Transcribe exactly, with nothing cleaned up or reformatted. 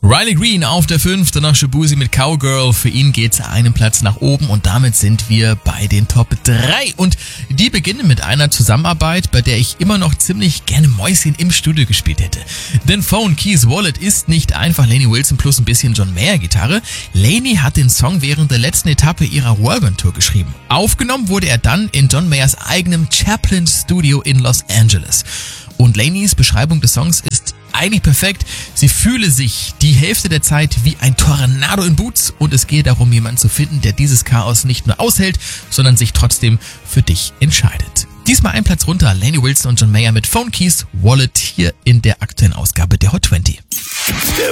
Riley Green auf der fünf, danach Shabuzi mit Cowgirl. Für ihn geht's einen Platz nach oben und damit sind wir bei den Top drei. Und die beginnen mit einer Zusammenarbeit, bei der ich immer noch ziemlich gerne Mäuschen im Studio gespielt hätte. Denn Phone Keys Wallet ist nicht einfach Lainey Wilson plus ein bisschen John Mayer Gitarre. Lainey hat den Song während der letzten Etappe ihrer Whirlwind Tour geschrieben. Aufgenommen wurde er dann in John Mayers eigenem Chaplin Studio in Los Angeles. Und Laineys Beschreibung des Songs ist eigentlich perfekt. Sie fühle sich die Hälfte der Zeit wie ein Tornado in Boots und es geht darum, jemanden zu finden, der dieses Chaos nicht nur aushält, sondern sich trotzdem für dich entscheidet. Diesmal ein Platz runter, Lainey Wilson und John Mayer mit Phone Keys Wallet hier in der aktuellen Ausgabe der Hot zwanzig. Der